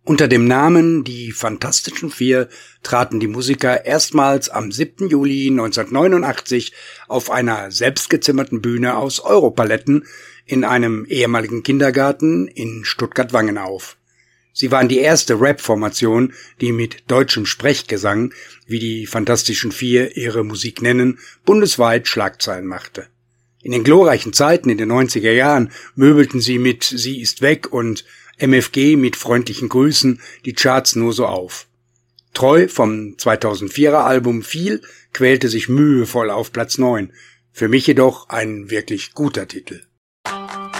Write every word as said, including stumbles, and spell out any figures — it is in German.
Unter dem Namen Die Fantastischen Vier traten die Musiker erstmals am siebten Juli neunzehnhundertneunundachtzig auf einer selbstgezimmerten Bühne aus Europaletten in einem ehemaligen Kindergarten in Stuttgart-Wangen auf. Sie waren die erste Rap-Formation, die mit deutschem Sprechgesang, wie die Fantastischen Vier ihre Musik nennen, bundesweit Schlagzeilen machte. In den glorreichen Zeiten in den neunziger Jahren möbelten sie mit Sie ist weg und M F G mit freundlichen Grüßen die Charts nur so auf. Treu vom zweitausendvierer Album Viel quälte sich mühevoll auf Platz neun. Für mich jedoch ein wirklich guter Titel.